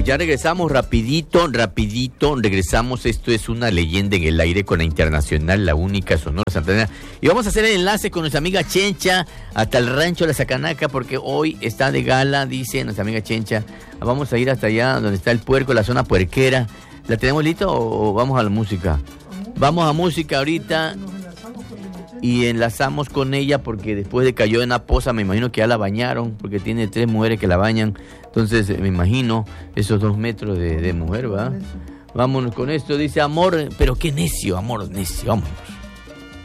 ya regresamos rapidito, regresamos. Esto es Una Leyenda en el Aire con la Internacional, la única Sonora Santanera. Y vamos a hacer el enlace con nuestra amiga Chencha hasta el rancho de la Sacanaca, porque hoy está de gala, dice nuestra amiga Chencha. Vamos a ir hasta allá donde está el puerco, la zona puerquera. ¿La tenemos lista o vamos a la música? Vamos a música ahorita y enlazamos con ella, porque después de cayó en la poza, me imagino que ya la bañaron, porque tiene 3 mujeres que la bañan. Entonces me imagino esos 2 metros de mujer, ¿va? Vámonos con esto, dice amor, pero qué necio, amor necio, vámonos.